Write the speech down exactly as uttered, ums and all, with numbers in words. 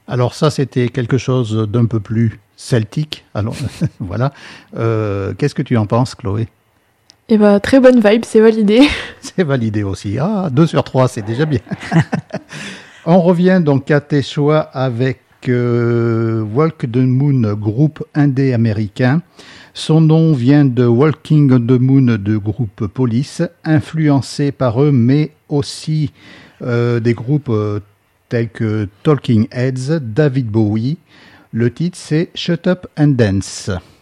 Alors ça, c'était quelque chose d'un peu plus celtique. Alors voilà. Euh, qu'est-ce que tu en penses, Chloé? Eh ben, très bonne vibe, c'est validé. C'est validé aussi. Ah, deux sur trois, c'est déjà bien. On revient donc à tes choix avec euh, Walk the Moon, groupe indé américain. Son nom vient de Walking on the Moon de groupe Police, influencé par eux, mais aussi euh, des groupes euh, tels que Talking Heads, David Bowie. Le titre, c'est Shut Up and Dance.